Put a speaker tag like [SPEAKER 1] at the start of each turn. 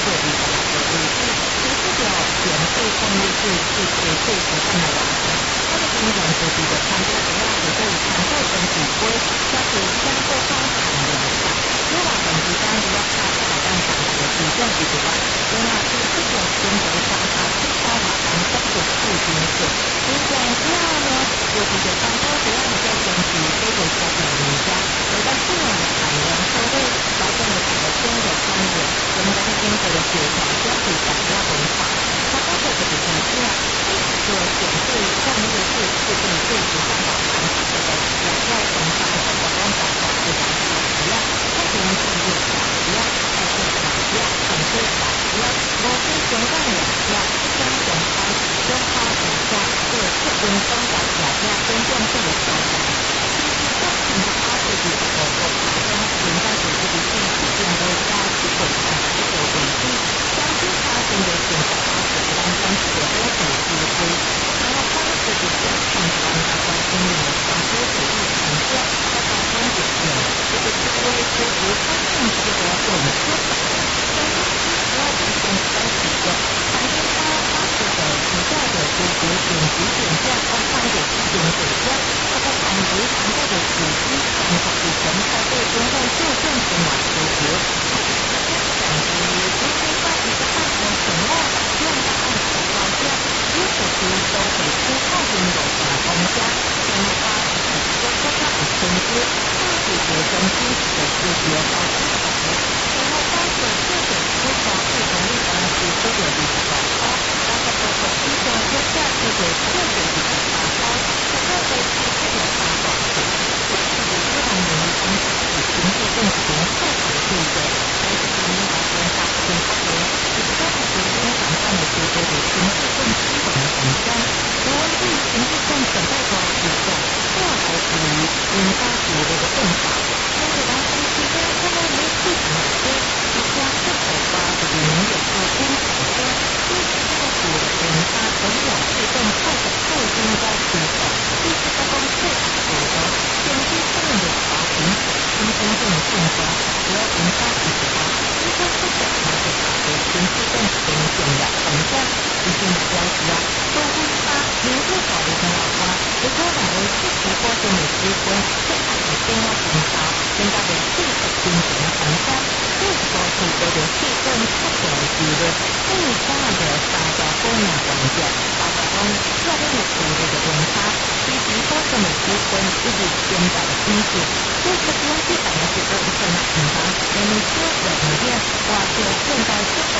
[SPEAKER 1] 个2个位置，其次条免费创业税是绝对不看的完成。它的平衡是比较参加主要是对参考跟指挥，加是相互方谈量上。如果本期间如果他不好让参加的主政是的话，另外是这个选择参加去参加当中的附近税。今天之后呢，有比较参考主要的在选举这个小点名家，有的是呢产量收入，包括了整个新的专业，我们的经济的协调相对比较文化。它包括这个城市啊，一直做选对战略是制定对主上岛谈这个两岸文化的活动等等这种考量，太平洋企业考量，还是考量城市考量，我非相关的考量，相关中华文化对这文章的考量真正这个考量。其实这整个阿尔及利亚的考量，应该是这个第四点的加持会上的一个为例，相信他现在选择阿尔及利亚这个都是机会，然后当时的这个判断大家心里面想说主义成见，大家分解点，这个职位是由他们这个本身的，但是主要的现在是的，反正他这个比较的这个点击点这样他看的是点点这样，他在谈为谈到的主题，但是以前他对中共就正是满足于他的感觉于如果在一个大国承诺用到按照条件，如果是都给出靠近有的公家，那么他只是说他很清楚，他是学生基础的是学到基础的，然后当时这个出发对同力当时这个比较高，大家都说一种就在这个这个比较高，这个会是这个大高度，这是不同年龄当中的经济政治联合的对的，但是今年来说大部分他们只是说他昨天晚上的这个的经济更基本的紧张，无论对于经济更准备多少的，都还属于应该是这个更少。但是当中期间，他们没去哪些一家是否把这个能有做工厂的，因此这个主的人他很有是更快的就应该去的，第四个公司主的经济上面的查询，新真正的进攻，主要应该是什么？应该是什么是他的经济更明显的成长，一定的标识啊，中医他民主法律的老花，如果两位是直播间的机会，是按照电话平台，应该的是的进行成长，就是说是这个气氛特别激烈，最大的大家都能了解，大家都这边的处理的文化，以及包括的机会以及现在的经济，这个经济本来是一个很平常，人们说的理念，哇，就现在是